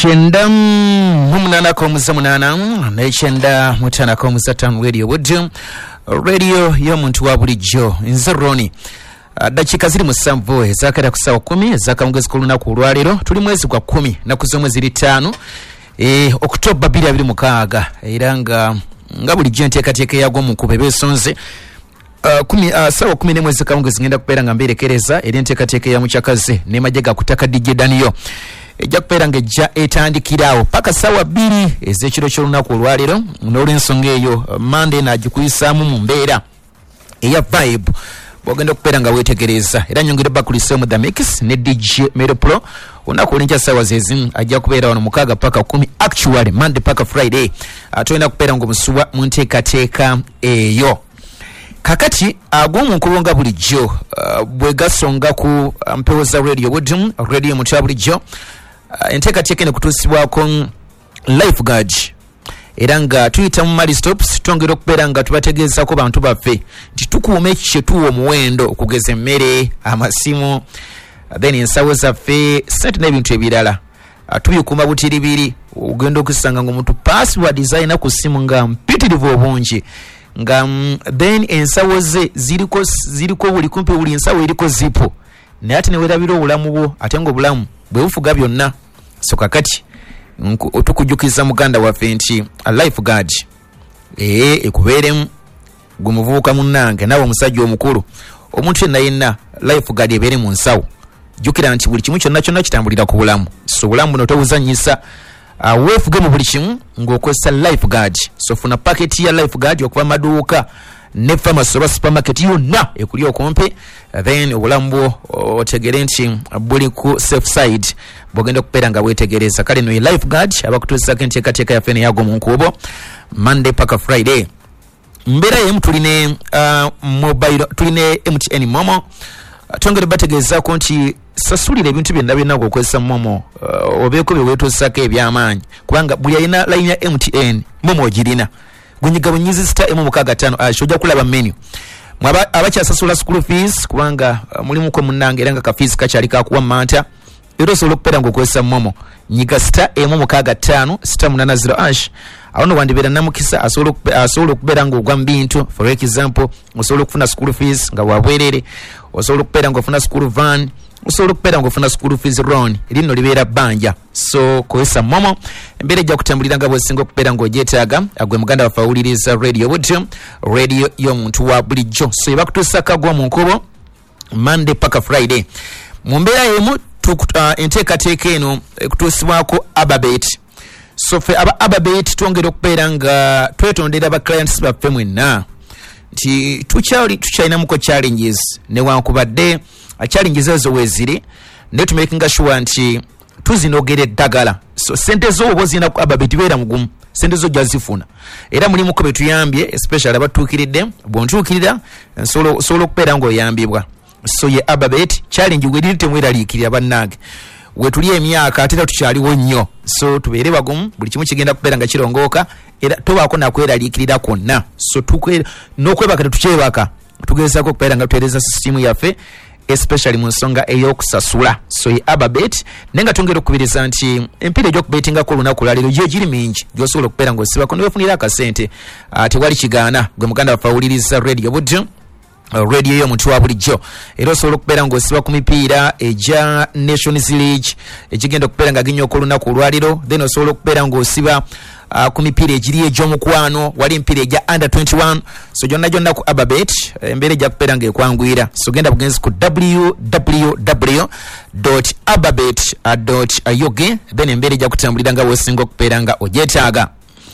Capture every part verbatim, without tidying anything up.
Chenda munana komuza munana na chenda mutana komuza Town Radio Wood Radio yo muntu wa bulijjo nze Roni. Dakika ziri musanvu ezakara kusawa kumi ezakawungezi kuluna ku lwalero tuli mwezi gwa kumi na kuzomwe ziri tano e Oktoba bbiri abiri mukaaga era nga nga bulijjo nteekateeka yagwo mu kubebe sonze Uh, kumi uh, sawa kumi nemwezi kawungezi ngenda kupeera nga mberekereza eri nteekateeka ya mukyakaze ne majega kutaka D J Daniyo ejja kupeera nga ejja etandikirawo paka sawa bbiri ez'ekiro ky'olunaku olwalero n'olw'ensonga eyo uh, Monday n'agikuyisaamu mu mbeera eya vibe bw'ogenda okupeera nga weetegereza era nyongere bakuliseemu The Mix ne D J Medopro olunaku olinkya sawa zezimu ajja kubeera wano mukaaga paka kumi actually Monday paka Friday uh, tolina kupeera ng'omusuwa mu nteekateeka eyo. Kakati agumu nkulonga bulijjo uh, bwe gasonga ku uh, mpewo za radio Woodum radio mutya bulijjo uh, enteekateeka ne kutuusibwako lifeguard era nga tuyita mu mali stops twongera okubeera nga tubategeezako bantu baffe nti tukuuma ekyetuwa omuwendo okugeza emmere amasimu uh, then ensawo zaffe sente n'ebintu ebirala uh, tubikuuma butiribiri ogenda okusanga ng'omuntu password zalina ku ssimu nga mpitirivu obungi nga um, then ensawo ze ziliko ziliko buli kumpe buli ensawo eriko zipo naye ate ne weerabira obulamu bwo ate ng'obulamu bwe bufuga byonna so kakati otukujukiza muganda waffe nti lifeguard ee ekubeeremu gwe muvubuka munnange nawe omusajja omukulu omuntu yenna yenna lifeguard ebeere mu nsawo jjukira nti buli kimu kyonna kyonna kitambulira ku bulamu so obulamu buno tobuzannyisa Uh, wefuge mu buli kimu ng'okozesa lifeguard so funa packet ya lifeguard okuva maduuka ne pharmacy oba supermarket yonna ekuli okumpe uh, then obulamu bwo otegere nti buli ku safe side bw'ogenda okubeera nga weetegereza kale no lifeguard abakutuusako enteekateeka yaffe neyago mu nkuubo Monday paka Friday mbeera yemu tuline uh, mobile tuline M T N Momo uh, twongere bategeezako nti sasulira ebintu byonna byonna ng'okozesa Momo uh, obeeko bye weetuusako eby'amaanyi kubanga buli alina line ya M T N Momo ogirina gunyiga bunyizi sita emu mukaaga ttaano ash ojja kulaba menu mwaba abakyasasula school fees kubanga uh, mulimuko munnange era nga ka fees kakyali kakuwa manta era osobola okubeera ng'okozesa Momo nyiga sita emu mukaaga ttaano sita munaana zero ash awo no wandibeera namukisa asobola okubeera ng'ogwa mu bintu for example osobola okufuna school fees nga wabwerere osobola okubeera ng'ofuna school van osobola okubeera ng'ofuna school fees loan erino libeera bbanja so kozesa Momo embeera ejja kutambulira nga bw'osinga okubeera ng'ogyetaaga agwe muganda waffe awuliriza radio Woodum radio y'omuntu wa bulijjo so yebakutuusako agwa mu nkubo Monday paka Friday mu mbeera y'emu uh, enteekateeka eno ekutuusibwako Ababet so ffe aba Ababet twongera okubeera nga twetondera ba clients baffe mwenna nti tukyali tukyalinamuko challenges newankubadde challenges ezo weeziri naye tumakinga sure nti tuzinogera eddagala so sente zo oba ozirina ku Ababet beera mugumu sente zo gyazifuna era mulimuko betuyambye especially abatuukiridde bwontuukirira nsobola okubeera ng'oyambibwa so ye Ababet challenge weriri temweraliikirira bannange wetuli emyaka ate tukyaliwo nnyo so tubeere bagumu buli kimu kigenda kubeera nga kirongooka era tobaako nakweraliikirira kwonna so tukwe n'okwebaka tetukyebaka tugezaako okubeera nga tuteereza sisitimu yaffe especially mu nsonga ey'okusasula so ye Ababet naye nga twongera okukubiriza nti empiira egy'okubeetingako olunaku lwalero gye giri mingi gy'osobola okubeera ng'osibako neweefunira akasente uh, tewali kigaana gwe muganda waffe awuliriza radio Woodum Uh, radio y'omuntu wa bulijjo era osobola okubeera ng'osiba ku mipiira egya Nations League ekigenda okubeera nga ginnyoka olunaku olwaliro then osobola okubeera ng'osiba uh, ku mipiira egiri egy'omukwano wali empiira egya under twenty-one so gyonna gyonna ku Ababet embeera ejja kubeera ng'ekwanguyira so genda bugenzi ku w w w dot ababet dot u k then embeera ejja kutambulira nga weesinga okubeera nga ogyetaaga.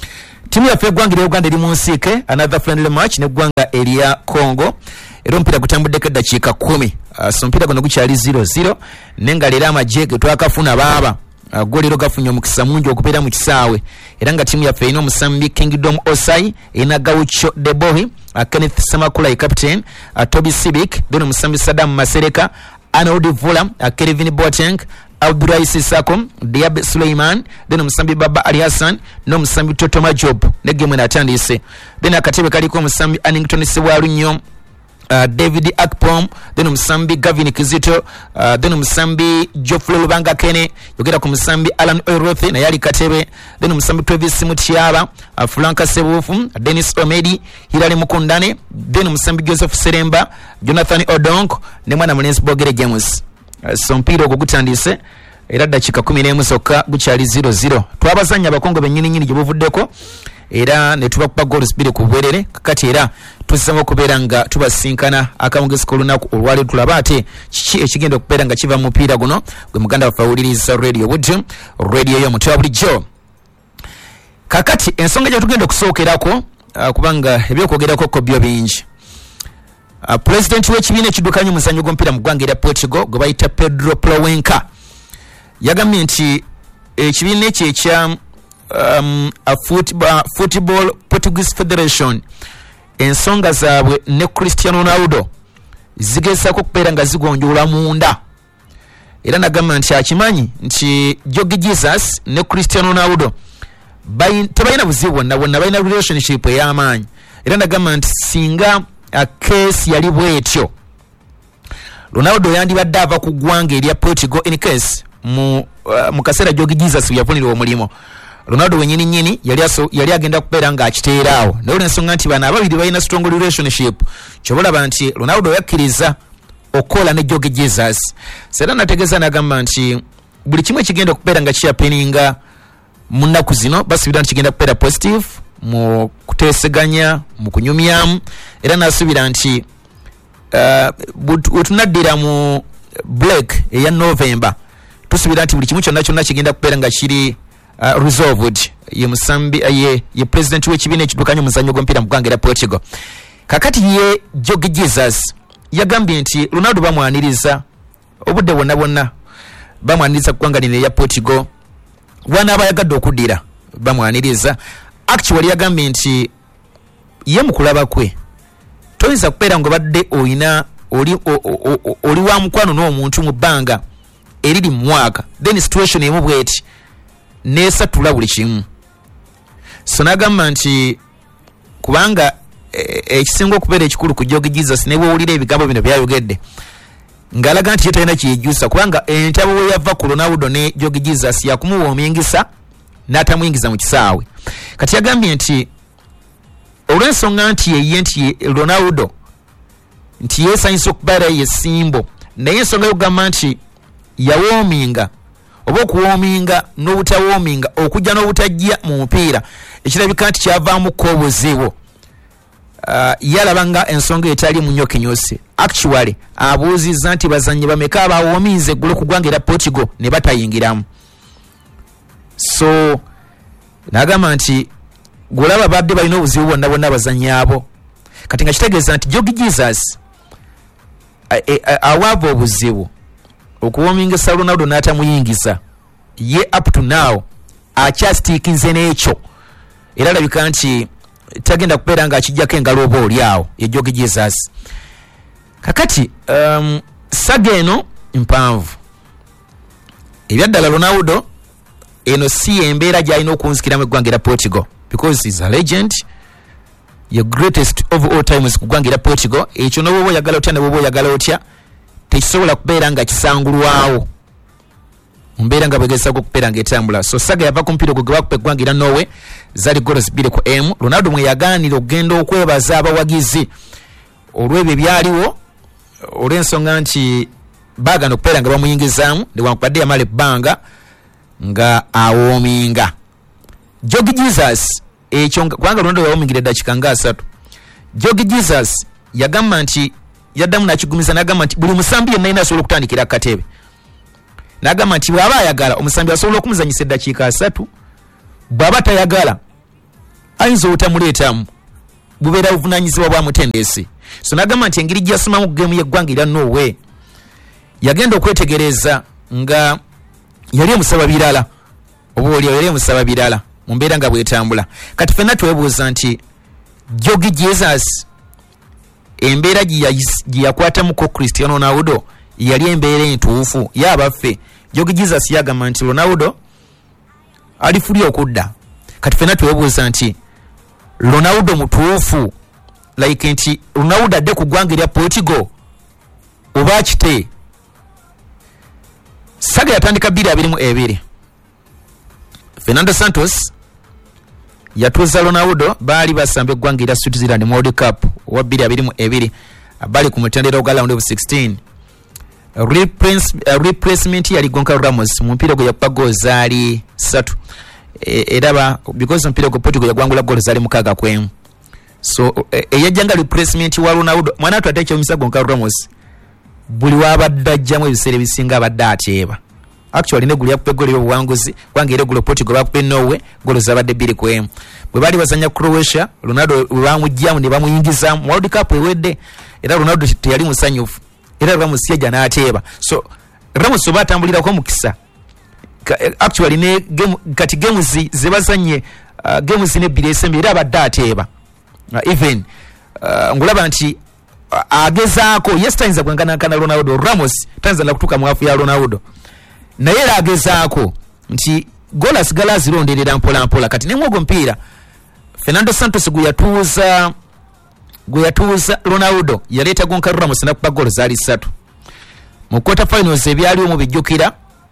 Timu yaffe eggwanga erya Uganda eri mu nsiike another friendly match n'eggwanga erya Congo era omupiira gutambuddeko eddakiika kumi uh, so omupiira guno gukyali zero zero naye nga leero amagye ge twakafuna baaba uh, go leero gafunye omukisa mungi okubeera mu kisaawe era nga timu yaffe erina omusambi Kingdom Osai erina Gaucho Debohi uh, Kenneth Samakulai captain uh, Toby Sibik then omusambi Saddam Masereka Arnold Vula uh, Kelvin Boateng Abduraisi Sako Diabe Suleiman then omusambi Baba Ali Hassan n'omusambi Totoma Job ne game natandise then akatebe kaliko omusambi Annington Sewalunyo Uh, David Akpom, then Musambi Gavin Kizito, uh, then Musambi Geoffrey Lubanga Kene, yogera ku Musambi Alan Oirothi na yali Katebe, then Musambi Travis Mutiaba, uh, Franka Sebufu, Dennis Omedi, Hilary Mukundane, then Musambi Joseph Seremba, Jonathan Odonk, ne mwana Mulenzi Bogere James. Uh, Sompiro gugutandise era dakika kumi n'emu sokka gukyali zero zero. Twabazanya abakongo bennyini nyini gye buvuddeko era ne tubakuba goals bbiri ku bwerere kakati era tuzama okubeera nga tubasinkana akawungezi k'olunaku olwali tulaba ate kiki ekigenda okubeera nga kiva mu mupiira guno gwe muganda waffe awuliriza radio Wood radio y'omuntu wa bulijjo. Kakati ensonga gye tugenda okusookerako uh, kubanga ebyokwogerako ko byo bingi. Uh, President w'ekibiina ekiddukanya omuzannyo gw'omupiira mu ggwanga erya Portugal gwe bayita Pedro Proença yagambye nti ekibiina ekyo ekya um, a football, football Portuguese Federation ensonga zaabwe ne Cristiano Ronaldo zigezaako okubeera nga zigonjoola munda era nagamba nti akimanyi nti Jorge Jesus ne Cristiano Ronaldo tebalina buzibu bwonna bwonna balina relationship ey'amaanyi era nagamba nti singa a case yali bwetyo Ronaldo yandibadde ava ku ggwanga erya Portugal in case mu uh, mu kaseera Jorge Jesus yafunirwa omulimo. Ronaldo wenyini nyini yali aso yali agenda kubeera nga akiteeraawo naye ensonga nti bana ababiri balina strong relationship kyobalaba nti Ronaldo yakkiriza okukola ne Jorge Jesus. Sera nategeeza nagamba nti buli kimwe kigenda okubeera nga kiyapeninga mu nnaku zino basuubira nti kigenda kubeera positive mu kuteeseganya mu kunyumyamu era nasuubira nti uh, wetunaddira mu break eya November tusuubira nti buli kimu kyonna kyonna kigenda kubeera nga kiri uh, resolved. Ye Musambi uh, ye, ye president w'ekibiina ekiddukanya omuzannyo gw'omupiira mu ggwanga erya Portugal. Kakati ye Jorge Jesus yagambye nti Ronaldo bamwaniriza obudde bwonna bwonna bamwaniriza ku ggwanga lino erya Portugal wana abayagadde okuddira bamwaniriza. Actually yagambye nti ye mu kulaba kwe toyinza kubeera ng'obadde oyina oli oli wa mukwano n'omuntu mu bbanga eriri mu mwaka then situation emu bweti nesatula buli kimu. So nagamba nti kubanga ekisinga okubeera ekikulu ku Jorge Jesus ne bwowulira ebigambo bino byayogedde ng'alaga nti ye talina kiyejjusa kubanga entabo we yava ku Ronaldo ne Jorge Jesus yakumuwa omuyingisa n'atamuyingiza mu kisaawe. Kati yagambye nti olw'ensonga nti yeye nti Ronaldo nti yeesanyisa okubeera ye simbo naye ensonga yokugamba nti yawoominga oba okuwoominga n'obutawoominga okujja n'obutajja mu mupiira ekirabika nti kyavaamuko obuzibu. Uh, yalaba nga ensonga etali mu nnyo kinyose. Actually abuuzizza nti bazannyi bameka abawoominze eggulo ku ggwanga erya Portugal ne batayingiramu. So nagamba nti golaba badde balina obuzibu bwonna bwonna abazannyi abo kati nga kitegeeza nti Jorge Jesus awaava obuzibu okuwoomingisa Ronaldo n'atamuyingiza ye up to now akyastiikinze n'ekyo era alabika nti tagenda kubeera nga akijjako engalo oba oli awo ye Jorge Jesus. Kakati um, saga eno mpanvu ebyaddala Ronaldo eno si embeera gy'alina okunzikiramu eggwanga erya Portugal because he's a legend, your greatest of all times ku ggwanga erya Portugal. Ekyo n'oba oyagala otya ne bw'oba oyagala otya tekisobola kubeera nga kisangulwawo mu mbeera nga bwegezaako okubeera ng'etambula. So saga yava ku mupiira gwe gwe bakupa eggwanga erya Norway zali goals bbiri ku emu. Ronaldo mwe yagaanira okugenda okwebaza abawagizi olw'ebyo ebyaliwo olw'ensonga nti baagana okubeera nga bamuyingizaamu newankubadde yamala ebbanga nga awoominga. Jorge Jesus ekyo kubanga Ronaldo yawoomingira eddakiika nga asatu. Jorge Jesus yagamba nti yaddamu nakigumiza n'agamba nti buli musambi yenna alina asobola okutandikira akatebe. N'agamba nti bw'aba ayagala omusambi asobola okumuzanyisa eddakiika asatu, bw'aba tayagala ayinza obutamuleetamu bubeera buvunaanyizibwa bwa mutendesi. So n'agamba nti engeri gy'asomamu geemu y'eggwanga erya Norway yagenda okwetegereza nga yali emusaba birala oba oli yali emusaba birala mu mbeera nga bwetambula. Kati ffenna twebuuza nti Jorge Jesus embeera gye yakwatamuko Cristiano Ronaldo yali embeera entuufu y'abaffe? Jorge Jesus yagamba nti Ronaldo alifuli okudda. Kati ffenna twebuuza nti Ronaldo mutuufu like nti Ronaldo adde ku ggwanga erya Portugal oba kite. Saga yatandika bbiri abiri mu ebiri. Fernando Santos yatuuza Ronaldo baali basamba eggwanga erya Switzerland mu World Cup owa bbiri abiri mu ebiri abali ku mutendera ogwa round of sixteen. Replace, uh, replacement yali Gonçalo Ramos mu mpira gwe yakuba goal zaali ssatu. Eraba because mpira gwe Portugal yagwangula goal zaali mukaaga kwemu. So eyajjanga replacement wa Ronaldo mwana atwadde ekyomisa Gonçalo Ramos buli wabadde ajjamu ebiseera ebisinga abadde ateeba. Actually ne guli yakupe goli obuwanguzi kwange era golo Portugal bakupe Norway golo zabadde bbiri kwemu. Bwe bali bazanya Croatia Ronaldo bamujjamu ne bamuyingiza mu World Cup ewedde era Ronaldo teyali musanyufu era Ramos yajja n'ateeba. So Ramos oba atambulirako mukisa actually ne game kati games ze bazanye uh, games ne bbiri esembe era abadde ateeba. Uh, even uh, ngulaba nti uh, agezaako yes tayinza kwenkanankana Ronaldo. Ramos tayinza na kutuuka mu afu ya Ronaldo naye era agezaako nti gola sigala zironderera mpola mpola. Kati nemwogo mpira Fernando Santos gwe yatuuza gwe yatuuza Ronaldo yaleeta Gonçalo Ramos nakuba goal zaali ssatu mu quarter finals ebyaliwo mu bijjukira.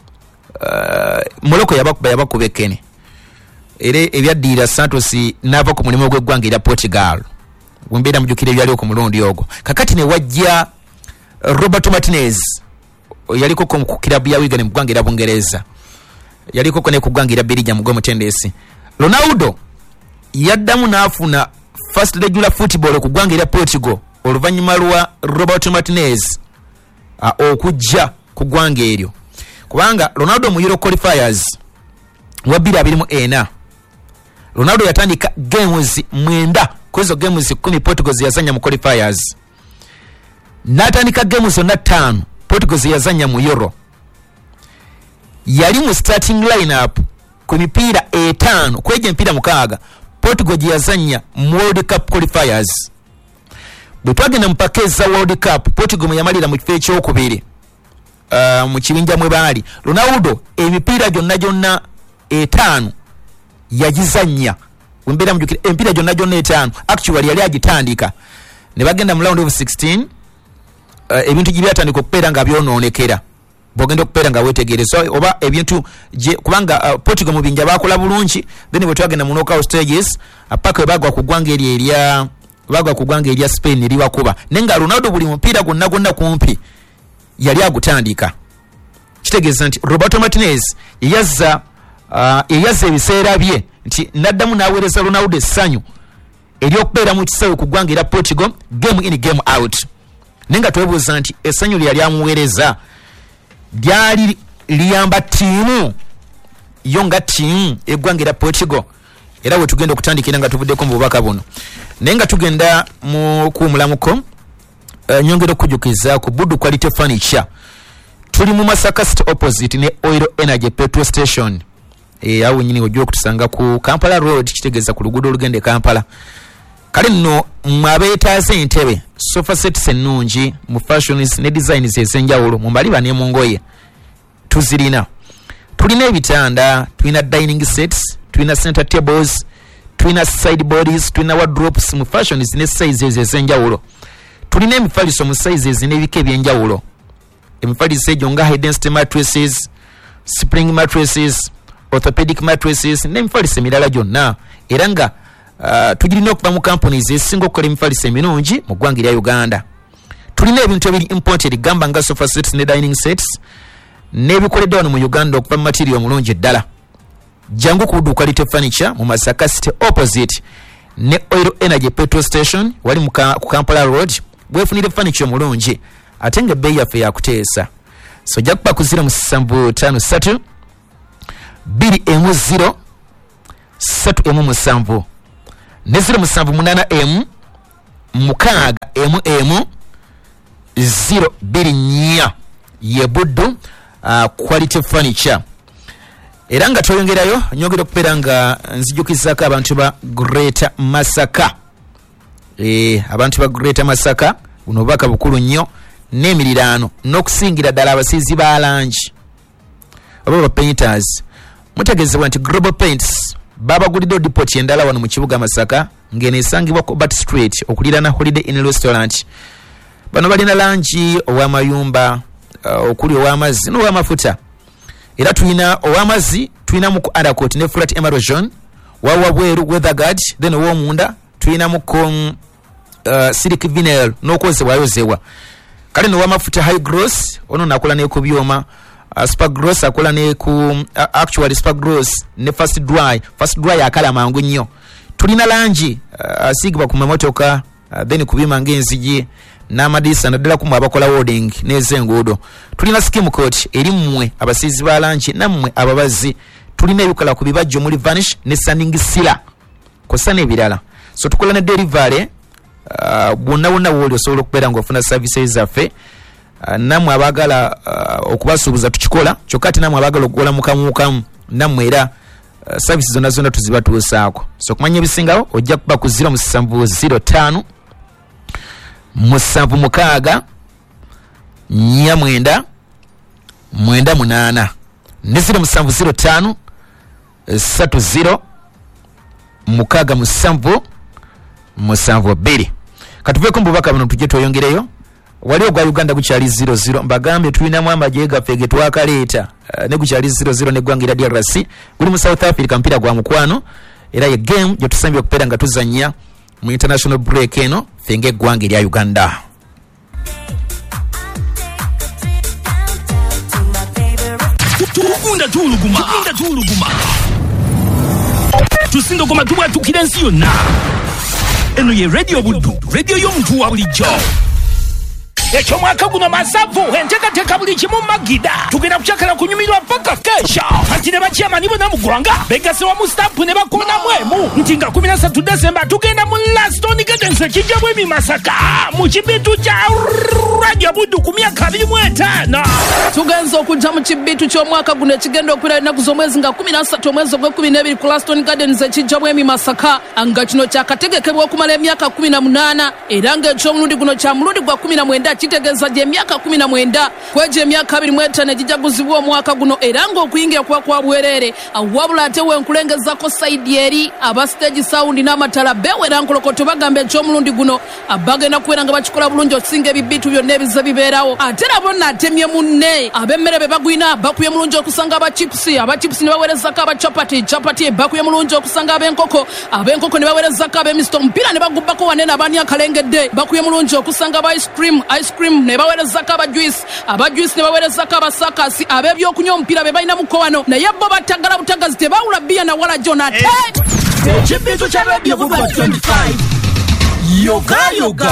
uh, Morocco yabakuba yabakuba ekkene era ebyaddiira Santos n'ava ku mulimu gw'eggwanga erya Portugal gwembeera mujjukira ebyaliwo ku mulundi ogwo. Kakati ne wajja Roberto Martinez yaliko ku kilabu ya Wigan mu ggwanga erya Bungereza yaliko ne ku ggwanga erya Belgium mu mutendesi. Ronaldo yaddamu n'afuna first regular football ku ggwanga erya Portugal oluvannyuma lwa Roberto Martinez uh, okujja ku ggwanga eryo kubanga Ronaldo mu Euro qualifiers wa bbiri abiri mu ena Ronaldo yatandika games mwenda kwezo games kumi Portugal yazanya mu qualifiers natandika games zonna ttaano Portugal yazanya mu Euro. Yali mu starting lineup ku mipiira etaano kweje mpira mukaaga Portugal yazanya mu World Cup qualifiers. Bwe twagenda mpakeza World Cup Portugal yamalira mu kifo ekyokubiri uh, mu kibinja mwe baali. Ronaldo emipiira gyonna gyonna etaano yagizanya wembera mujukira empira gyonna gyonna etaano actually yali agitandika ne bagenda mu round of sixteen. Uh, ebintu gibyatandika okupeera nga byonoonekera bwogenda okupeera nga wetegereza so, oba ebintu kubanga uh, Portugal mu binja bakola bulungi then bwe twagenda mu knockout stages apaka uh, bagwa ku ggwanga eryo erya bagwa ku ggwanga erya Spain eribakuba nenga Ronaldo buli mupiira gonna gonna kumpi yali agutandika. Kitegeeza nti Roberto Martinez yazza uh, yazza ebiseera bye nti naddamu n'aweereza Ronaldo essanyu ery'okubeera mu kisawe ku ggwanga erya Portugal game in game out. Nenga twebuuza nti essanyu lyali amuweereza lyali liyamba ttiimu yo nga ttiimu eggwanga erya Portugal era we tugenda okutandikira nga tuvuddeko mu bubaka buno naye nga tugenda mu kuwumulamuko. Uh, nyongera okujjukiza ku Budu Quality Furniture tuli mu Masaka City opposite ne Oil Energy petrol station e awo nyini ojja okutusanga ku Kampala Road kitegeeza ku luguudo olugende Kampala. Kale nno mwabeetaze entebe sofa sets ennungi mu fashions ne designs ez'enjawulo mu mbaliba ne mu ngoye tuzirina. Tulina ebitanda, tulina dining sets, tulina center tables, tulina sideboards, tulina wardrobes mu fashions ne sizes ez'enjawulo. Tulina emifaliso mu sizes n'ebika eby'enjawulo. Emifaliso egyo nga high density mattresses, spring mattresses, orthopedic mattresses n'emifaliso emirala gyonna era nga Uh, tugirina okuva mu companies ezisinga okukola emifaliso emirungi mu ggwanga erya Uganda. Tulina ebintu ebiri imported gamba nga sofa sets ne dining sets n'ebikoleddwa wano mu Uganda okuva mu material mulungi eddala. Jangu ku Budu Quality Furniture mu Masaka City opposite ne Oil Energy petrol station wali mu ku Kampala Road bwefunire furniture mulungi ate nga ebbeeyi yaffe yakuteesa. So jja kuba ku zero musanvu ttaano ssatu bbiri emu zero ssatu emu musanvu ne zero musanvu munaana emu mukaaga emu emu zero bbiri nnya ye Budu uh, Quality Furniture. Era nga tweyongerayo nyongera okubeera nga nzijukizako abantu ba Greater Masaka. E, abantu ba Greater Masaka buno bubaka bukulu nnyo n'emiriraano n'okusingira ddala abasiizi ba langi aba ba painters. Mutegeezebwa nti Global Paints baba gulidde depot endala wano mu kibuga Masaka ngene esangibwa Cobalt Street okulirana Holiday Inn Restaurant. Bano balina langi owamayumba uh, okuli owamazzi n'owamafuta. Era tulina owamazzi tulina mu Airport ne Flat Erosion wawa bweru weather guard then owomunda tulina mu kon uh, Silk Vinyl n'okozebwa ayozewa. Kale n'owamafuta High Gross ono nakola ne ku byoma. Uh, Spark Gross akola ne ku uh, actually Spark Gross ne Fast Dry Fast Dry akala mangu nnyo. Tulina langi uh, asigibwa ku mamotoka uh, then kubima ng'enzigi n'amadisa naddala ku abakola wording n'ezenguudo. Tulina scheme coat eri mmwe abasizi ba langi nammwe ababazi. Tulina ebikola ku bibajjo muri vanish ne sanding sila kosa n'ebirala. So tukola ne delivery uh, bonna bonna woli osobola okubeera ng'ofuna services zaffe. Uh, namwe abagala uh, okubasuubuza tukikola kyokka ate namwe abagala okukola mukamukamu namwe era uh, services zonna zonna tuzibatuusaako. So kumanya ebisingawo ojja kuba ku zero musanvu zero ttaano musanvu mukaaga nnya mwenda mwenda munaana ne zero musanvu zero ttaano ssatu zero mukaaga musanvu musanvu bbiri. Katuveeko mu bubaka buno tujje tweyongereyo. Wali ogwa Uganda gukyali zero zero mbagambe tulinamu amagye gaffe ge twakaleeta uh, ne gukyali zero zero ne gwangira D R C guli mu South Africa mpira gwa mukwano era ye game gye tusambye okupeera nga tuzannya mu international break eno fenge gwange lya Uganda. Tukunda tuluguma tukunda tuluguma tusindo koma tubwa tukira nsi yonna. Eno ye Radio Buddu, radio y'omuntu wa bulijjo. Echo mwaka guno masavu enteekateeka buli kimu magida tugenda kukyakala kunyumirwa paka kesha anti ne bakyamani bonna mu ggwanga begase wamu stampu ne bakoona mwemu nti nga kumi na ssatu Desemba tugenda mu Laston Gardens ekijja bwemi Masaka mu kibitu kya Radio Buddu ku myaka abiri mu etaano. Tugenza okujja mu kibitu ky'omwaka guno ekigenda okwira ennaku z'omwezi nga kumi na ssatu omwezi ogw'ekkumi n'ebiri ku Laston Gardens ekijja bwemi Masaka nga kino kyakategekebwa okumala emyaka kumi na munaana era ng'eky'omulundi guno kya mulundi gwa kumi na mwenda kitegeeza gye emyaka kumi na mwenda kwegyo emyaka abiri mu etaano egijaguzibwa omwaka guno era ng'okuyingira kuba kwa bwereere wabula ate wenkulengezako sayidi eri aba stage sound n'amatala beewera nkolokoto bagamba eky'omulundi guno bagenda kubeera nga bakikola bulungi okusinga ebibitu byonna ebize bibeerawo ate nabo naatemye munne ab'emmere be bagwina bakuye mulungi okusanga abachipusi abachipusi ne baweerezako abacapati capati bakuye mulungi okusanga ab'enkoko ab'enkoko ne baweerezako ab'emisto omupiira ne bagubbako wanene abaani akalengedde bakuye mulungi okusanga aba ice cream ice cream ne baweerezako aba juice aba juice ne baweerezako abasakasi ab'ebyokunywa omupiira be balina muko wano naye bo batagala butagazi tebawula bbiya na wala jonate ekibitu kya Radio Buddu twenty-five yoga yoga.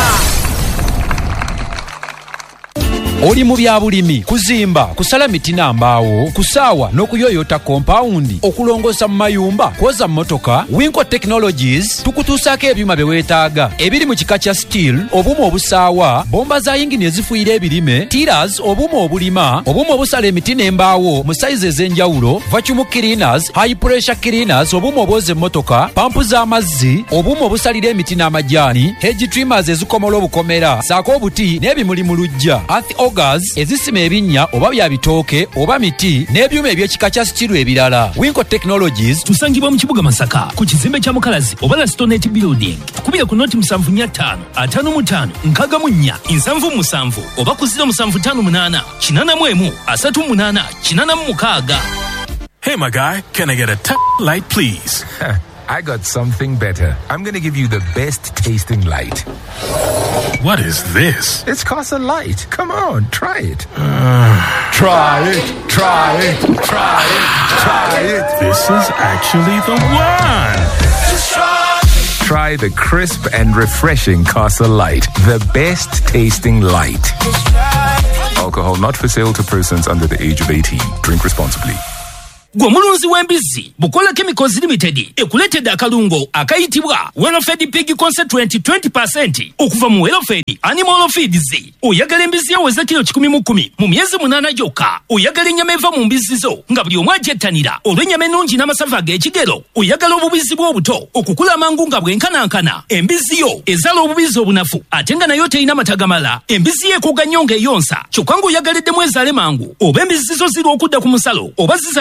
Oli mu byabulimi kuzimba kusala miti n'ambaawo kusaawa n'okuyoyota kompawundi okulongoosa mu mayumba kwoza mmotoka Winco Technologies tukutuusaako ebyuma bye weetaaga ebiri mu kika kya steel obuuma obusaawa bomba za yingini ezifuuyira ebirime tiras obuuma obulima obuuma obusala emiti n'embaawo mu sayizi ez'enjawulo vacuum cleaners high pressure cleaners obuuma obwoza emmotoka pampu z'amazzi obuuma obusalira emiti n'amajaani hedge trimmers ezikomola obukomera saako obuti n'ebimuli mu luggya Gas ezisima ebinnya oba bya bitooke oba miti n'ebyuma eby'ekika kya stiru ebirala. Winco Technologies tusangibwa mu kibuga Masaka ku kizimbe kya Mukalazi oba la Stonette Building tukubira ku noti musanvu nnya ttaano ataano mu ttaano nkaaga mu nnya nsanvu mu musanvu oba ku ziro musanvu ttaano munaana kinaana mu emu asatu mu munaana kinaana mu mukaaga. Hey my guy, can I get a t- light please? I got something better. I'm going to give you the best tasting light. What is this? It's Casa Light. Come on, try it. Uh, try it, try it, try it, try it. This is actually the one. Just try. Try the crisp and refreshing Casa Light. The best tasting light. Alcohol not for sale to persons under the age of eighteen. Drink responsibly. Gwe mulunzi w'embizzi Bukola Chemicals Limited ekuletedde akalungo akayitibwa Welfed Pig Concentrate twenty percent okuva mu Welfed Animal Feeds. Oyagala embizzi yaweza kilo kikumi mu kkumi mu myezi munaana gyokka. Oyagala ennyama eva mu mbizzi zo nga buli omu agyettanira olw'ennyama ennungi n'amasavu ag'ekigero. Oyagala obubizzi bw'obuto okukula amangu nga bwenkanankana. Embizzi yo ezala obubizzi obunafu ate nga nayo terina mata gamala. Embizzi yo ekooga nnyo ng'eyonsa kyokka ng'oyagaliddemu ezaale mangu oba embizzi zo ziri okudda ku musalo oba zizala obwana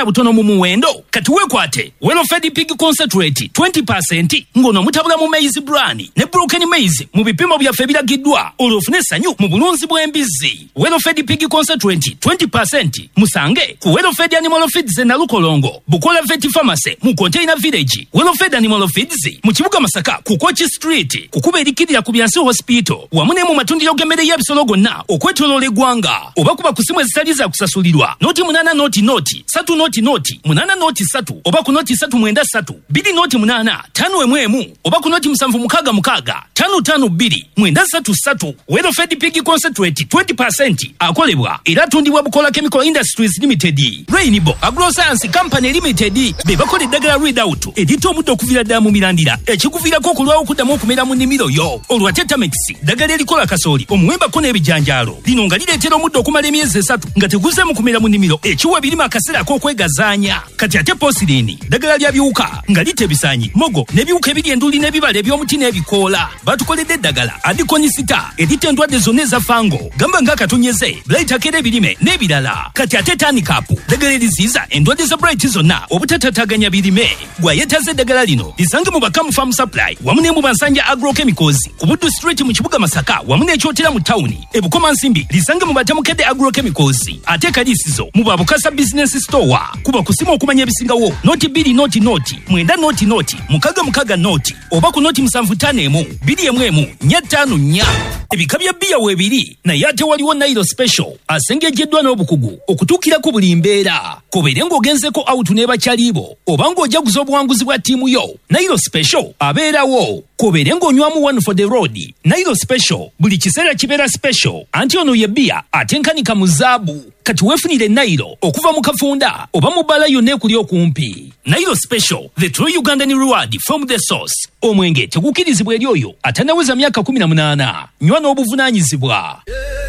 butono mu muwendo kati wekwate Welfed Pig Concentrate twenty percent ngono mutabula mu maize brani ne broken maize mu bipimo byaffe biragiddwa olufune sanyu mu bulunzi bw'embizzi. Welfed Pig Concentrate twenty percent musange ku Welfed Animal Feeds na Lukolongo Bukola Vet Pharmacy mu Container Village, Welfed Animal Feeds mu kibuga Masaka ku Kochi Street kukuba erikirira ku Byansi Hospital wamune mu matundiro g'emmere y'ebisolo gonna okwetoloola eggwanga oba kuba ku simu ezitali za kusasulirwa noti munana noti noti satu noti noti munana noti satu oba ku noti satu mwenda satu bidi noti munana tano emu emu oba ku noti musanvu mukaga mukaga tano tano bidi mwenda satu satu. Welfed Pig Concentrate twenty percent akolebwa era tundibwa Bukola Chemical Industries Limited, Rainbow Agroscience Company Limited be bakola eddagala Readout edita omuddo okuvira ddala mu mirandira ekikuviirako okulwawo okuddamu okumera mu nnimiro yo. Olwa Tetamix ddagala erikola kasooli omuwembako n'ebijanjaalo lino nga lireetera omuddo okumala emyezi esatu nga teguzeemu kumera mu nnimiro ekiwa ebirima akaseera ak'okwegazaanya. Kati ate Posirini ddagala lya biwuka nga lita ebisaanyi mogo n'ebiwuka ebiri enduli n'ebibala eby'omuti n'ebikoola. Batukoledde eddagala Adikonisita erita endwadde zonna eza fango gamba ng'akatonyeze blayitакera ebirime n'ebirala. Kati ate Tanikapu ddagala eriziyiza endwadde za bright zonna obutatataganya birime. Gwayetaze eddagala lino lisange mu Bakamu Farm Supply wamu ne mu Bansanja Agrochemicals ku Buddu Street mu kibuga Masaka wamu n'ekyotera mu tawuni ebukoma nsimbi lisange mu Batamukedde Agrochemicals. Ate kalisizo mu Babukasa Business Store kuba kusima okumanya ebisingawo noti biri noti noti mwenda noti noti mukaga mukaga noti oba ku noti musanvu ttaano emu biri emu emu nnya ttaano nnya. Ebika bya bbiya weebiri naye ate waliwo Nairo Special asengejeddwa n'obukugu okutuukira ku buli mbeera. Kobeere ng'ogenzeko out n'ebakyalibo oba ng'ojaguza obuwanguzi bwa ttiimu yo, Nairo Special abeerawo. Kobeere ng'onywamu one for the road, Nairo Special buli kiseera kibeera special anti ono ye bbiya atenkanika mu zaabu. Kati weefunire Nairo okuva mu kafunda oba mu bbala yonna ekuli okumpi. Nairo Special, the true Ugandan reward from the source. Omwenge tegukirizibwa eri oyo atanaweza myaka kumi na munaana. Nywa n'obuvunaanyizibwa.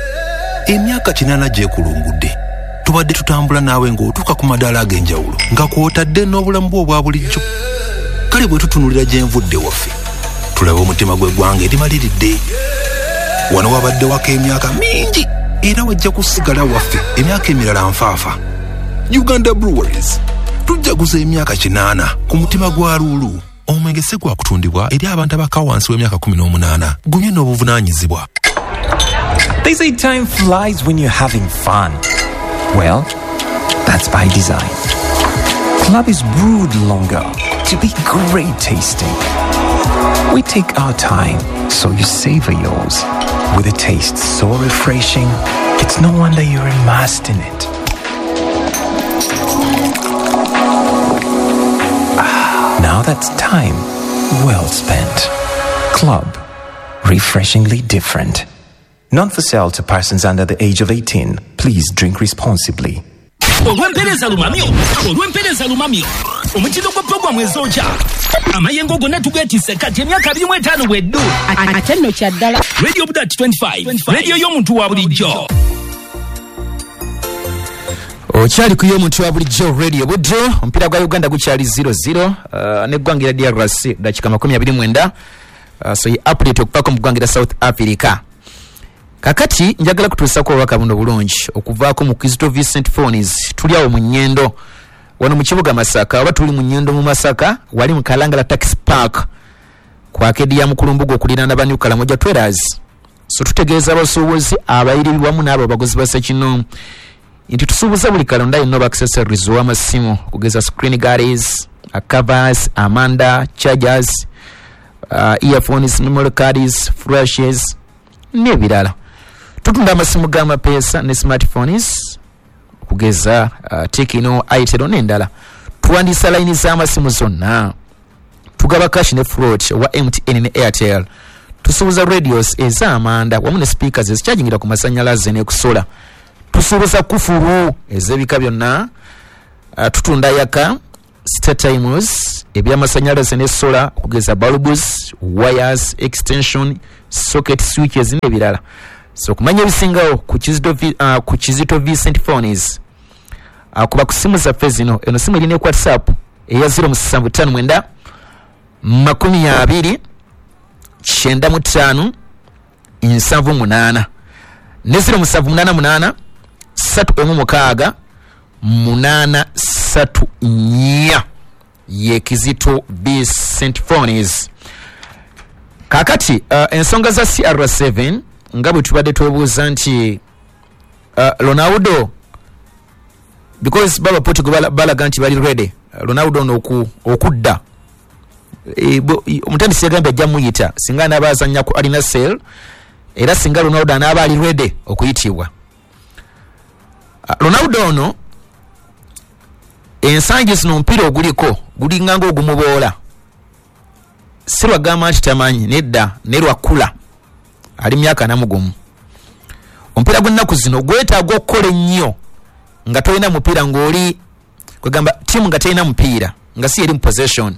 Emyaka kinaana gyekulungudde tubadde tutambula naawe ng'otuuka ku madaala ag'enjawulo nga kw'otadde n'obulamu bwo obwa bulijjo. Kale bwe tutunulira gye nvudde waffe tulabe omutima gw'eggwanga erimaliridde. Wano wabadde waka emyaka mingi era wajja kusigala waffe emyaka emirala nfaafa. Uganda Breweries tujjaguza emyaka kinaana ku mutima gwa Luulu. Omwenge si gwa kutundibwa eri abantu abaka wansi w'emyaka kumi n'omunaana. Gumye n'obuvunaanyizibwa. They say time flies when you're having fun. Well, that's by design. Club is brewed longer to be great tasting. We take our time, so you savor yours. With a taste so refreshing, it's no wonder you're immersed in it. Ah, now that's time well spent. Club, refreshingly different. Not for sale to persons under the age of eighteen. Please drink responsibly. Olw'empeereza lumamyo olw'empeereza lumamyo omutindo gwa puroguramu ezokya amayengo gonna tugeetisse kati emyaka abiri mu etaano bweddu ate nno kyaddala. Radio Budat twenty-five radio y'omuntu wa bulijjo. Okyali ku y'omuntu wa bulijjo Radio Buddo. Omupiira gwa Uganda gukyali zero zero uh, n'eggwanga erya D R C dakika makumi abiri mwenda. Uh, so ye update okupako mu ggwanga erya South Africa. Kakati njagala kutuusako obubaka buno bulungi okuvaako mu Kizito Vincent Phones. Tuli awo mu nnyendo wano mu kibuga Masaka oba tuli mu nnyendo mu Masaka wali mu Kalangala Taxi Park ku akedi ya Mukulumbugo okuliraana ba New Kalamoja Traders. So tutegeeza abasuubuzi abayiri wamu n'abo abaguzi ba Ssekino nti tusuubuza buli kalonda yenna oba accessories w'amasimu kugeza screen guards, covers, amanda, chargers, uh, earphones, memory cards, flashes n'ebirala. Tutunda amasimu g'amapeesa ne smartphones kugeza uh, Tekino, Itel n'endala. Tuwandiisa layini z'amasimu zonna. Tugaba cash ne float wa M T N ne Airtel. Tusuubuza radios ez'amanda wamu ne speakers ezikyajingira ku masannyalaze ne kusola. Tusuubuza kufuru ez'ebika byonna. Uh, tutunda yaka, star times, eby'amasannyalaze ne sola kugeza bulbs, wires, extension, socket switches n'ebirala. So kumanya ebisingawo ku Kizito uh, ku Kizito Vincent Phones uh, kuba ku simu zaffe zino eno simu erina WhatsApp eya zero musanvu ttaano mwenda makumi abiri kyenda mu ttaano nsanvu munaana ne zero musanvu munaana munaana ssatu emu mukaaga munaana satu nnya ye Kizito B Saint Phonies. Kakati uh, ensonga za C R seven nga bwe tubadde twebuuza nti uh, Ronaldo, because baba Portugal bala, balaga nti bali ready Ronaldo n'oku okudda e, omutandisi yagambye ajja muyita singa n'abaazannya ku alina sel era singa Ronaldo anaaba ali ready okuyitibwa. uh, Ronaldo ono ensangi zino mpira oguliko gulinga ng'ogumuboola, si lwagamba nti tamanyi, nedda ne lwakula ali myaka namugumu. Omupiira gw'ennaku zino gwetaaga okukola ennyo nga tolina mupiira ng'oli kwegamba tiimu nga terina mupiira nga si eri mu possession.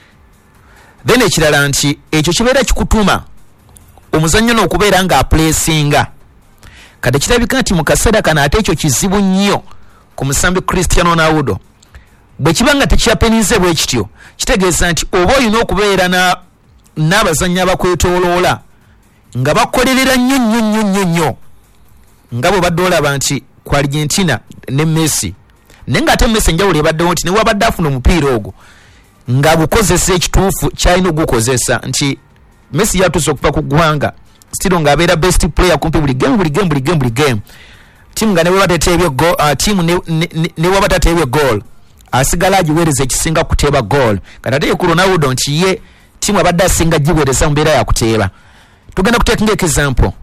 Then ekirala nti ekyo kibeera kikutuma omuzannyo n'okubeera nga apuleesinga. Kati kirabika nti mu kaseera kano ate ekyo kizibu nnyo ku musambi Cristiano Ronaldo. Bwe kiba nga tekyapenize bwe kityo kitegeeza nti oba olina okubeera na n'abazannyi abakwetooloola nga bakolerera nnyo nnyo nnyo nnyo nnyo nga bwe badde olaba nti ku Argentina ne Messi, naye ng'ate Messi enjawulo ebaddewo nti ne wabadde afuna omupiira ogwo nga bukozesa ekituufu kyalina ogukozesa, nti Messi yatuuse okuva ku ggwanga still ng'abeera best player kumpi buli game buli game buli game buli game. Tiimu nga ne weba tateebye goal, uh, tiimu ne, ne, ne, ne weba tateebye goal asigala agiweereza ekisinga kuteeba goal. Kati ate ku Ronaldo nti ye tiimu abadde asinga giweereza mu mbeera ya kuteeba. Tugenda kuteeka example.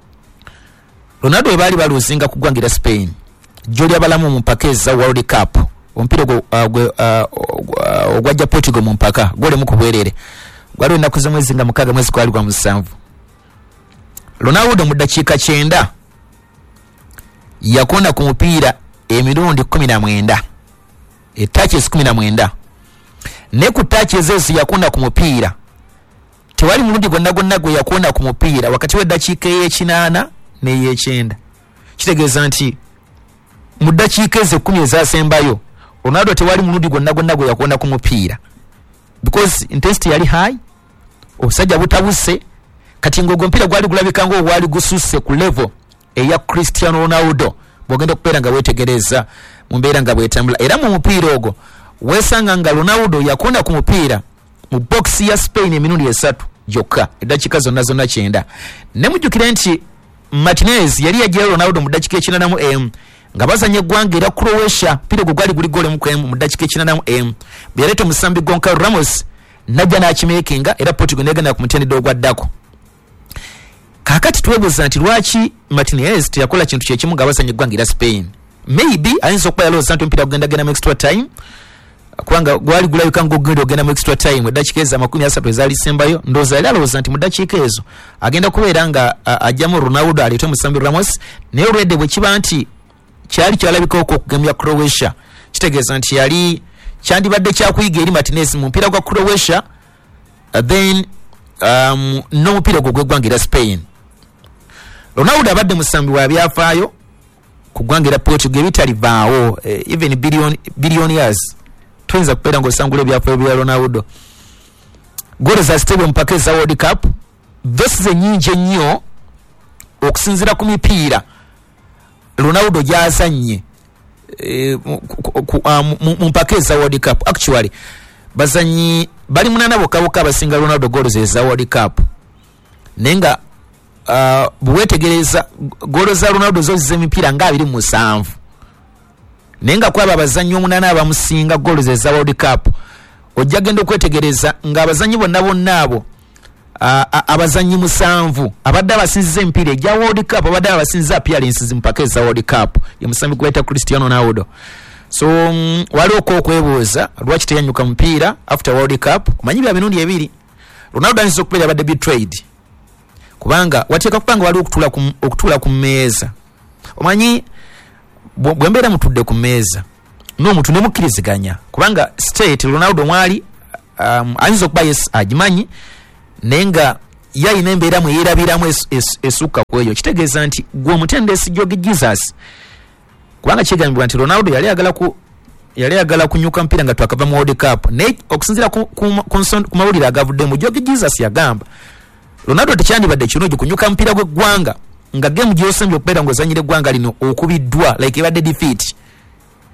Ronaldo we baali baluzinga kugwangira Spain, joli abalamu mu mpaka eza World Cup, omupiira ogwajja Portugal mu mpaka gole mu kubwerere gwali ennaku z'omwezi nga mukaaga mwezi gwali gwa musanvu. Ronaldo mu ddakiika kyenda yakona ku mupiira emirundi kumi na mwenda, etaches kumi na mwenda, ne ku taches ezo yakona ku mupiira tewali mulundi gwonna gwonna gwe yakona ku mupiira wakati w'eddakiika ey'ekinaana n'ey'ekyenda. Kitegeeza nti mu ddakiika ezo ekkumi ezaasembayo Ronaldo tewali mulundi gwonna gwonna gwe yakona ku mupiira because intensity yali high, obusajja butabuse. Kati ng'ogwo omupiira gwali gulabika ng'ogwali gususse ku level eya Cristiano Ronaldo bw'ogenda okubeera nga weetegereza mu mbeera nga bwetambula. Era mu mupiira ogwo weesanga nga Ronaldo yakona ku mupiira mu box ya Spain emirundi esatu gyokka eddakiika zonna zonna kyenda. Ne mujjukire nti Martinez yali yaggyayo Ronaldo mu ddakiika ekinaana mu emu nga bazanya eggwanga era Croatia, mupiira gwe gwali guli goole mu kwemu mu ddakiika ekinaana mu emu. Bwe yaleeta omusambi Goncalo Ramos najja n'akimeekinga era Portugal negenda ku mutendedde ogwaddako. Kakati twebuuza nti lwaki Martinez teyakola kintu kyekimu nga bazanya eggwanga era Spain. Maybe ayinza okuba yalowooza nti omupiira gugenda genda mu extra time, kubanga gwali gulabika ng'ogenda ogenda mu extra time eddakiika ezo amakumi asatu ezaalisembayo. Ndowooza yali alowooza nti mu ddakiika ezo agenda kubeera nga ajjamu Ronaldo aleete omusambi Ramos, naye olwedde bwe kiba nti kyali kyalabikako okugemya Croatia kitegeeza nti yali kyandibadde kyakuyiga eri Martinez mu mupiira gwa Croatia, uh, then um, n'omupiira gwe gw'eggwanga Spain. Ronaldo abadde musambi wa byafaayo ku ggwanga Portugal ebitalivaawo, uh, even billion, billionaires tuyinza kubeera ng'osangula ebyafaayo bya Ronaldo. Goolo za stable mpaka eza World Cup vesi ennyingi ennyo okusinziira ku mipiira Ronaldo gyazannye e, mu mpaka eza World Cup. Actually bazanyi bali munana bokka bokka abasinga Ronaldo goolo ze za World Cup, naye nga uh, bwewetegereza goolo za Ronaldo zo z'emipiira nga abiri mu musanvu, naye nga kwaba abazanyi omunana abamusinga goolo ze za World Cup ojja genda okwetegereza nga abazanyi bonna bonna abo Uh, abazanyi musanvu abadde abasinziza emipiira egya World Cup abadde abasinziza appearances mpaka eza World Cup ye musambi gweta Cristiano Ronaldo. So um, waliwo okwebuuza lwaki teyanyuka mupiira after World Cup. Omanyi bya mirundi ebiri Ronaldo ayinza okubeera abadde betrayed, kubanga wateeka kubanga waliwo okutula ku okutula ku mmeeza. Omanyi bwe mbeera mutudde ku mmeeza n'omuntu ne mukkiriziganya, kubanga state Ronaldo mwali um, ayinza okuba yes agimanyi naye nga yalina embeera mwe yeerabiramu esukka ku eyo. Kitegeeza nti gwe omutendesi Jogi Jesus, kubanga kigambibwa nti Ronaldo yali agala ku yali agala kunyuka mpira nga twakava mu World Cup, naye okusinziira ku, ku, ku, ku mawulire agavuddemu Jogi Jesus yagamba Ronaldo tekyandibadde kirungi kunyuka mpira gw'eggwanga nga gemu gy'osembye okubeera ng'ozanyira eggwanga lino okubiddwa like ebadde defeat.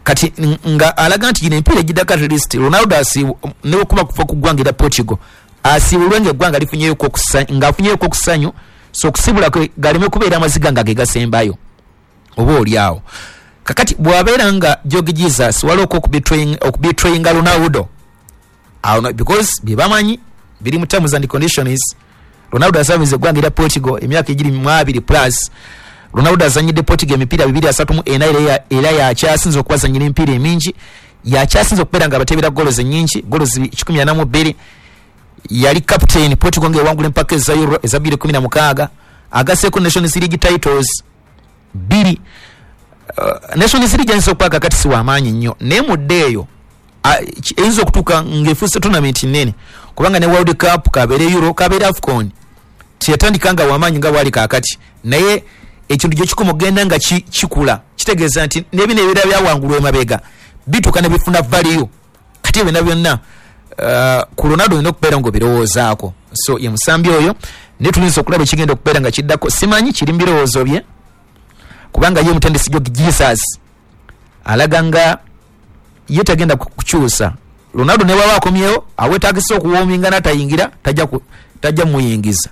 kati nga alaga nti gino emipiira egiddako at least Ronaldo asibu ne okuba kufa ku ggwanga erya Portugal asibulwe ng'eggwanga lifunyeyoko ng'afunyeyoko okusanyu so okusibula kwe galeme kubeera amaziga nga ge gasembayo oba oliawo kakati bw'abeera nga Jorge Jesus waliwo okubetrayinga Ronaldo awo because bye bamanyi biri mu terms and conditions. Ronaldo asamize eggwanga erya Portugal emyaka egiri mu abiri plus. Ronaldo azanyidde Portugal emipiira bibiri asatu mu ena era yakyasinze okubazanyira emipiira emingi yakyasinze okubeera nga abatebera goals ennyingi goals kikumi ana mu bbiri yali captain Portugal ng'ewangula empaka eza Euro eza bbiri kumi na mukaaga agaseeko Nations League titles bbiri. Uh, Nations League yanisa okupaka kati si wamaanyi nnyo naye mudde eyo eyinza okutuuka ng'efuuse tournament nnene kubanga ne World Cup kabeere Euro kabeere AFCON tiyatandika nga wamaanyi nga bwali kaakati naye ekintu gye kikoma okugenda nga kikula kitegeeza nti nebino ebiera byawangulwa emabega bituuka ne bifuna value kati ebyo byonna uh, ku Ronaldo olina okubeera ng'obirowoozaako so ye musambi oyo naye tulinza okulaba ekigenda okubeera nga kiddako simanyi kiri mu birowoozo bye kubanga ye mutendesi Jorge Jesus alaga nga ye tagenda kukyusa Ronaldo ne bwaba akomyewo awetaagisa okuwoominga n'atayingira tajja tajja muyingiza.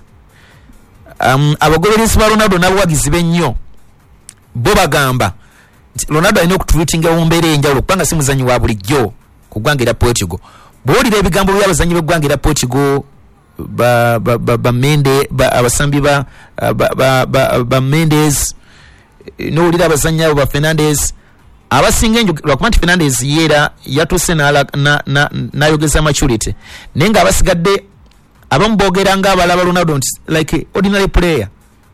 Um, abagoberezi ba Ronaldo n'abawagizi b'ennyo bo bagamba Ronaldo alina okutulutinga mu mbeera enjawulo kubanga si muzanyi wa bulijjo ku ggwanga erya Portugal. Bw'olira ebigambo by'abazanyi b'eggwanga erya Portugal ba ba ba, ba Mende ba abasambi ba ba ba, ba, ba Mendes n'olira abazanyi abo ba Fernandes abasinga enjo lwakumanti Fernandes yera yatuse na na nayogeza maturity naye nga abasigadde abamu boogera nga abalaba Ronaldo like ordinary player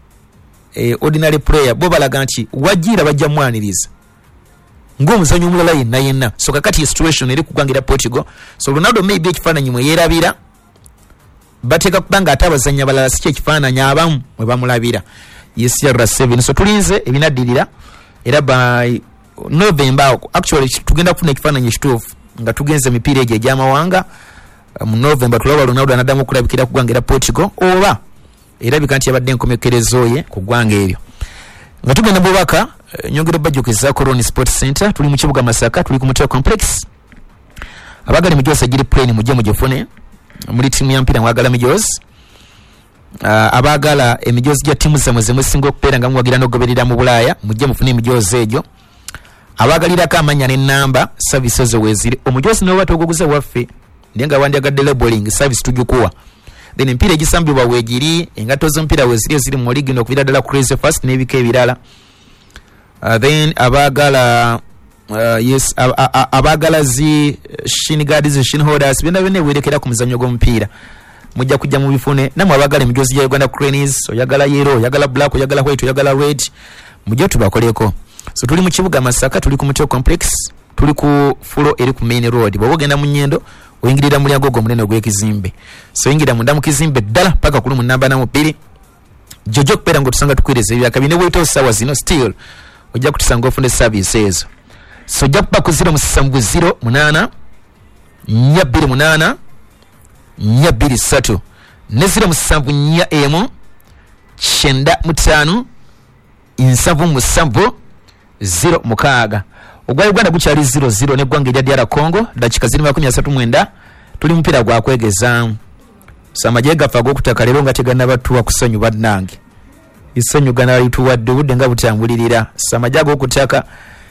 eh, ordinary player bo balaga nti wajira bajja mwaniriza ng'omuzanyi omulala yenna yenna so kakati situation eri kugwangira Portugal so Ronaldo maybe ekifaananyi mwe yeerabira bateeka kubanga ate abazanyi abalala si kyekifaananyi abamu mwe bamulabira yes C R seven so tulinze ebinaddirira era by November actually tugenda kufuna ekifaananyi ekituufu nga tugenze emipiira egyo egy'amawanga mu November tulaba Ronaldo anaddamu okulabikira ku ggwanga erya Portugal oba erabika nti yabadde enkomekerezo ye ku ggwanga eryo nga tugenda bubaka nyongera bajjukiza Corona Sport Center tuli mu kibuga Masaka tuli ku Muteo Complex abagali mijosi egiri plane mujje mugifune muli timu ya mpira mwagala mijosi uh, abagala emijosi gya timu zamwe zemwe singa okubeera nga muwagira n'ogoberera mu Bulaaya mujje mufune emijosi egyo abagalirako amanya n'ennamba services weziri omujosi n'oba togoguze waffe ndenga wandyagadde labeling service tujjukuwa then mpira egisambibwa weegiri engato z'omupiira weziri ziri mu ligi n'okubira ddala ku Crazy Fast n'ebika ebirala uh, then abagala uh, yes abagala zi shin guards zi shin holders byonna byonna weerekera ku muzannyo gw'omupiira mujja kujja mu bifune namwe abagala emijozi gya Uganda Cranes oyagala yellow oyagala black oyagala white oyagala red mujja tubakoleko so tuli mu kibuga Masaka tuli ku Muteo Complex tuli ku fulo eri ku main road bwo genda mu Nyendo oyingirira mu lyago munene gw'ekizimbe so yingira munda mu kizimbe ddala paka kulu mu namba na mupiri jojo kupera ngo tusanga tukwireze bya kabine bwito sawa zino still ojja kutusanga ofunde services so jja kuba ku zero musanvu zero munana nya bbiri munana nya bbiri ssatu ne zero musanvu nya emu kyenda mutaano nsanvu musanvu zero mukaaga ogwa Uganda gukyali zero zero ne ggwanga erya D R Congo dakika ziri makumi asatu mwenda tuli mpira gwa kwegeza samaje gafa gokutaka lero nga tegana batuwa kusanyu bannange isanyu gana lituwadde budde nga butambulirira samaje gokutaka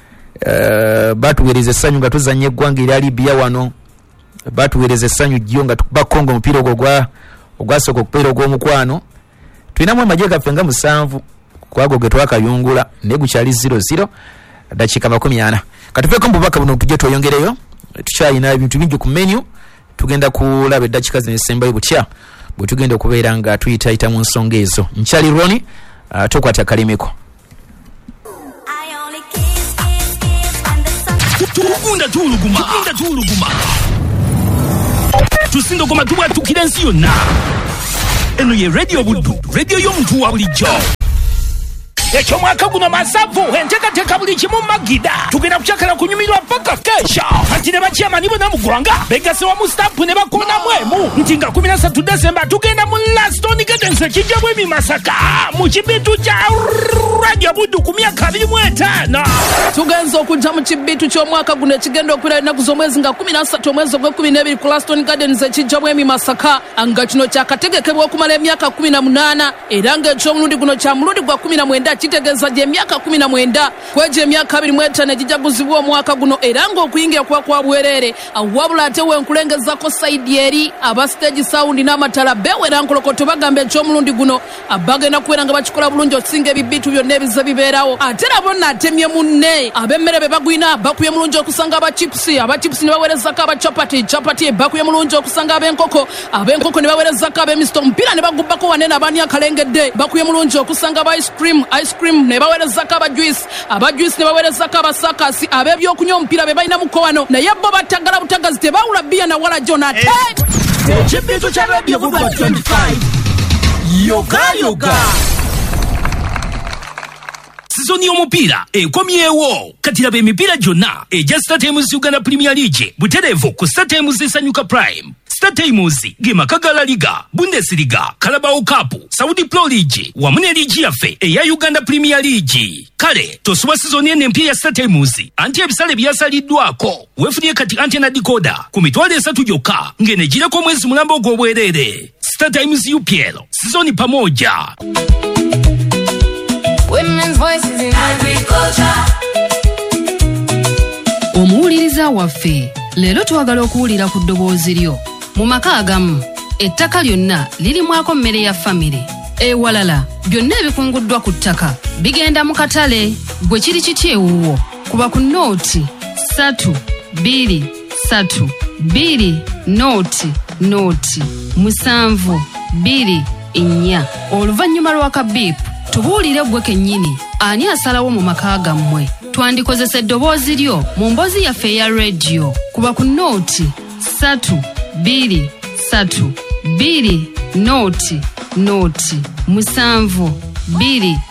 uh, batuwereze sanyu nga tuzanye ggwanga erya Libya wano batuwereze sanyu jjo nga tukuba Congo mpira ogwo gwa ogwasoko kupera ogw'omukwano tulinamu amaje gafa nga musanvu kwago getwakayungula ne gukyali zero zero dakika makumi ana katufeko mbubaka buno tujje toyongereyo tukyayina ebintu bingi ku menu tugenda kulaba edakika zino esembayo butya bwe tugenda okubeera nga tuyitaayita mu nsonga ezo nkyali Roni uh, tokwata kalimiko tukunda tuluguma tukunda tuluguma tusinda koma tubwatukira ensi yonna eno ye radio buddu radio y'omuntu wa bulijjo ekyo mwaka guno masavu enteekateeka buli kimu magida tugenda kucakala kunyumirwa paka kesha anti ne bakyamani bonna mu ggwanga begase wamu stampu ne bakoonamu emu nti nga kumi na ssatu desemba tugenda mu Laston Gardens ekijja bwemi Masaka mu kibitu kya Radio Buddu ku myaka abiri mu etaano tugenza okujja mu kibitu ky'omwaka guno ekigenda okwira ennaku z'omwezi nga kumi na ssatu omwezi ogw'ekkumi n'ebiri ku Laston Gardens ekijja bwemi Masaka nga kino kyakategekebwa okumala emyaka kumi na munaana era ng'ekyomulundi guno kya mulundi gwa kumi na mwenda kitegeeza gye emyaka kumi na mwenda kwegyo emyaka abiri mu etaano egijaguzibwa omwaka guno era ng'okuyingira kuba kwa bwereere wabula ate wenkulengezako saidi eri aba stage sound n'amatala beewera nkolokoto bagamba ekyomulundi guno bagenda kubeera nga bakikola bulungi okusinga ebibitu byonna ebize bibeerawo ate nabo nnatemye munne ab'emmere be bagwina bakuye mulungi okusanga abachipusi abachipusi ne baweerezako abachapati chapati bakuye mulungi okusanga ab'enkoko ab'enkoko ne baweerezako ab'emisto omupiira ne bagubbako wanene abaani akalengedde bakuye mulungi okusanga aba ice cream ice cream ne baweerezako abajuice abajuice ne baweerezako abasakasi ab'ebyokunywa omupiira be balinamuko wano naye bo battagala butagazi tebawula bbiya na wala jonate ekibitu kya Radio Buddu twenty-five yoga yoga sizoni y'omupiira ekomyewo kati laba emipiira gyonna egya StarTimes Uganda Premier League butereevu ku StarTimes esanyuka Prime StarTimes ge maka ga La Liga, Bundesliga, Carabao Cup, Saudi Pro League wamu ne liigi yaffe eya Uganda Premier League. Kale tosuba sizoni eno empya ya StarTimes anti ebisale byasaliddwako weefunye kati antena decoder ku mitwalo esatu gyokka ng'enegireko omwezi mulamba ogw'obwereere. StarTimes U P L sizoni pamoja. Women's voices in agriculture. Omuwuliriza waffe leero twagala okuwulira ku ddoboozi lyo. Mu maka agamu ettaka lyonna lirimwako mmere ya famire ewalala byonna ebikunguddwa ku ttaka bigenda mu katale gwe kiri kiti ewuwo kuba ku nooti satu bbiri satu bbiri nooti nooti musanvu bbiri nnya oluvannyuma lw'akabiipu tubuulire gwe kennyini ani asalawo mu maka gammwe twandikozesa eddoboozi lyo mu mboozi yaffe eya rediyo kuba ku nooti satu bbiri satu bbiri nooti nooti musanvu bbiri